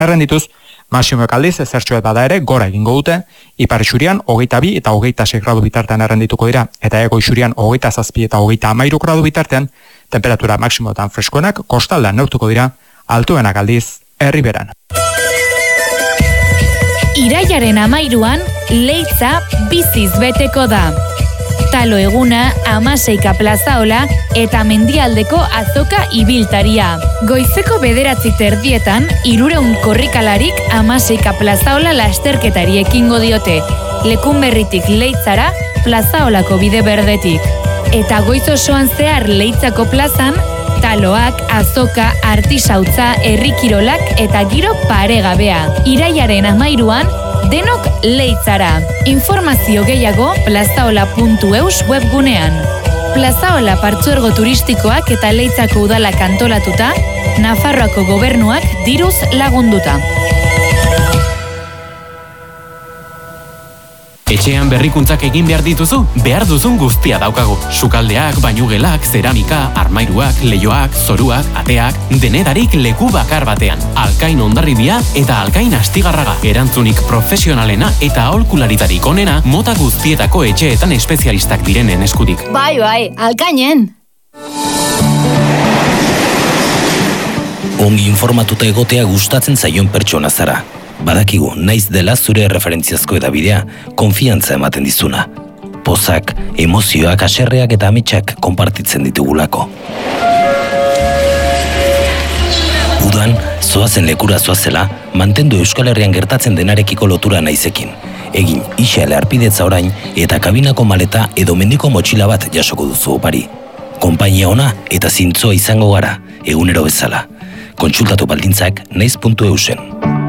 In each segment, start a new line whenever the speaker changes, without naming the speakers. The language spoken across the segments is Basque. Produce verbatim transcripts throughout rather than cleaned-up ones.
errendituz, Maximoek aldiz, zertxoet bada ere, gora egingo dute, ipar isurian, hogeita bi eta hogeita sei gradu bitartean errendituko dira, eta ego isurian, hogeita zazpi eta hogeita amairu gradu bitartean, temperatura maksimoetan freskoenak, kostaldean neurtuko dira, altuenak aldiz, herriberan.
Iraiaren amairuan, Leitza biziz beteko da. Talo eguna, Amaseika plazaola eta mendialdeko azoka ibiltaria. Goizeko bederatzi terdietan, irureun korrikalarik Amaseika plazaola lasterketari ekingo diote. Lekunberritik Leitzara, plazaolako bide berdetik. Eta goiz osoan zehar Leitzako plazan, taloak, azoka, artisautza, herrikirolak eta giro paregabea. Iraiaren amairuan, denok Leitzara. Informazio gehiago plazaola puntu eus webgunean. Plazaola partzuergo turistikoak eta Leitzako udalak antolatuta, Nafarroako gobernuak diruz lagunduta.
Etxean berrikuntzak egin behar dituzu, behar duzun guztia daukagu. Sukaldeak, bainugelak, zeramika, armairuak, leioak, zoruak, ateak, denedarik leku bakar batean. Alkain Hondarribia eta Alkain Astigarraga. Erantzunik profesionalena eta aholkularitarik onena mota guztietako etxeetan espezialistak direnen eskutik.
Bai, bai, Alkainen!
Ongi informatuta egotea gustatzen zaion pertsona zara. Badakigu, naiz dela zure referentziazko edabidea, konfiantza ematen dizuna. Pozak, emozioak, haserreak eta ametsak konpartitzen ditugulako. Udan, zoazen lekura zoazela, mantendu Euskal Herrian gertatzen denarekiko lotura naizekin. Egin isale arpidetza orain eta kabinako maleta edo mendiko motxila bat jasoko duzu opari. Konpainia ona eta zintzoa izango gara, egunero bezala. Kontsultatu baldintzak naiz puntu eusen.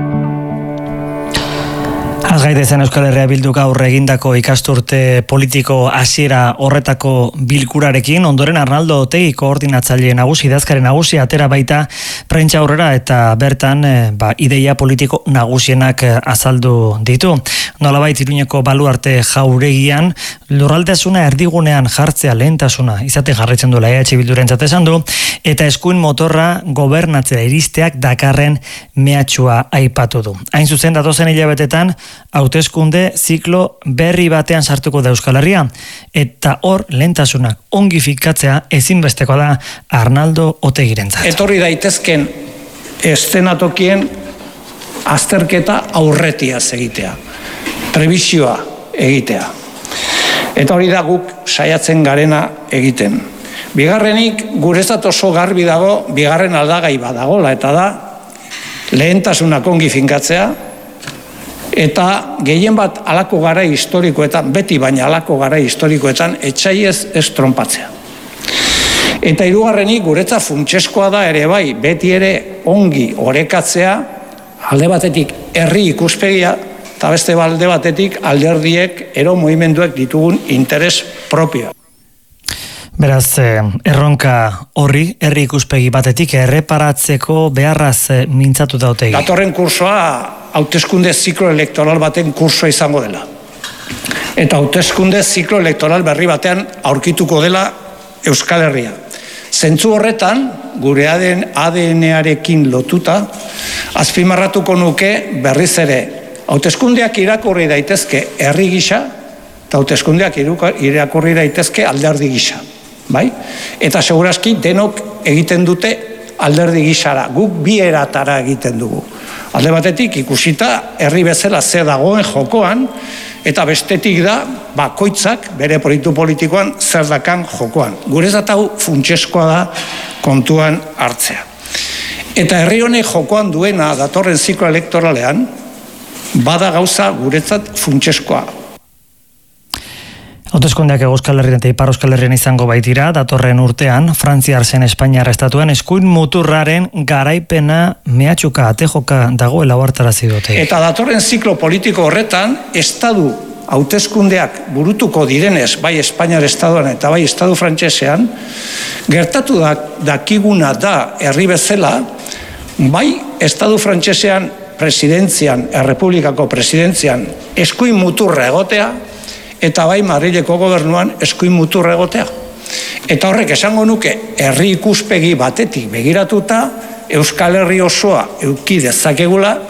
Azgaitezen Euskal Herria Bilduk aurre egindako ikasturte politiko hasiera horretako bilkurarekin, ondoren Arnaldo Otegi koordinatzaile nagusi, idazkari nagusi atera baita prentsa aurrera eta bertan e, ba, ideia politiko nagusienak azaldu ditu. Nolabait Iruñeko baluarte jauregian lurraldasuna erdigunean jartzea lehentasuna izate jarraitzen duela E H Bildurentzat esan du, eta eskuin motorra gobernatzea iristeak dakarren mehatxua aipatu du. Hain zuzen datozen hilabetetan hauteskunde ziklo berri batean sartuko da Euskal Herria, eta hor lehentasunak ongi fikatzea ezinbestekoa da Arnaldo Otegirentzat.
Etorri daitezken estenatokien azterketa aurretiaz egitea, prebisioa egitea. Eta hori da guk saiatzen garena egiten. Bigarrenik, guretzat oso garbi dago, bigarren aldagai badagola, eta da lehentasunak ongi finkatzea, eta gehien bat alako gara historikoetan, beti baina alako gara historikoetan, etxaiez ez tronpatzea. Eta hirugarrenik guretzat funtseskoa da ere bai, beti ere ongi orekatzea, alde batetik herri ikuspegia, eta beste alde batetik alderdiek ero mugimenduek ditugun interes propioa.
Beraz, erronka horri, herri ikuspegi batetik, erreparatzeko beharraz mintzatu da Otegi.
Datorren kursoa, hauteskunde ziklo elektoral baten kursoa izango dela. Eta hauteskunde ziklo elektoral berri batean aurkituko dela Euskal Herria. Zentzu horretan, gure A D N-arekin lotuta, azpimarratuko nuke berriz ere, hauteskundeak irakurri daitezke herri gisa, eta hauteskundeak irakurri daitezke alderdi gisa. Bai? Eta segurazki denok egiten dute alderdi gisara, guk bi eratara egiten dugu. Alde batetik ikusita herri bezala ze dagoen jokoan, eta bestetik da bakoitzak bere proiektu politikoan zer dakan jokoan. Guretzat hau funtseskoa da kontuan hartzea. Eta herri honek jokoan duena datorren ziklo elektoralean, bada gauza guretzat funtseskoa.
Hauteskundeak Euskal Herrian eta Ipar Euskal Herrian izango baitira, datorren urtean, Frantziar zen Espainiar estatuan eskuin muturraren garaipena mehatxuka atejoka dagoela ohartarazi dute.
Eta datorren ziklo politiko horretan, estadu hauteskundeak burutuko direnez, bai Espainiar estatuan eta bai estadu frantsesean, gertatu da, dakiguna da herri bezala, bai estadu frantsesean presidentzian, errepublikako presidentzian, eskuin muturra egotea, eta bai Madrileko gobernuan eskuin muturra egotea. Eta horrek esango nuke herri ikuspegi batetik begiratuta, Euskal Herri osoa euki dezakegula